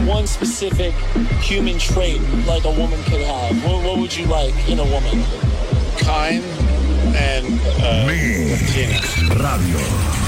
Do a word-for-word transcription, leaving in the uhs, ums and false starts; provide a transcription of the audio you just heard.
one specific human trait like a woman could have, what, what would you like in a woman? Kind and uh, Mix Radio.